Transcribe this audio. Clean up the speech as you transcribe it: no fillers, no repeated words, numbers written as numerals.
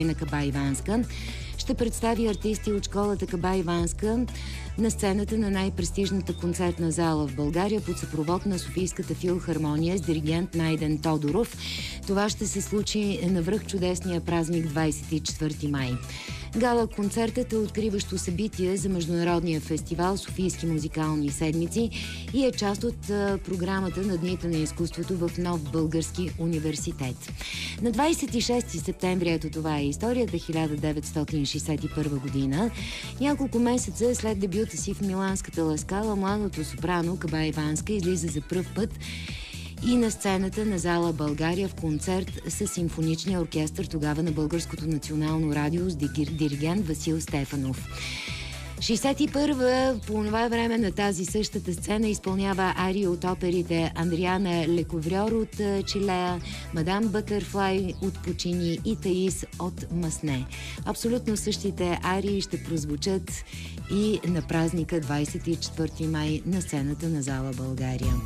на Кабаиванска ще представи артисти от школата Кабаиванска на сцената на най-престижната концертна зала в България под съпровод на Софийската филхармония с диригент Найден Тодоров. Това ще се случи на връх чудесния празник 24 май. Гала-концертът е откриващо събитие за Международния фестивал Софийски музикални седмици и е част от програмата на Дните на изкуството в Нов български университет. На 26 септември, ето това е историята, 1961 година, няколко месеца след дебюта си в Миланската Ла Скала, младото сопрано Кабаиванска излиза за пръв път и на сцената на зала България в концерт с симфоничния оркестър тогава на Българското национално радио с диригент Васил Стефанов. 61-а, по това време на тази същата сцена изпълнява арии от оперите Андриана Лековрьор от Чилея, Мадам Бътърфлай от Пучини и Таис от Масне. Абсолютно същите арии ще прозвучат и на празника 24 май на сцената на зала България.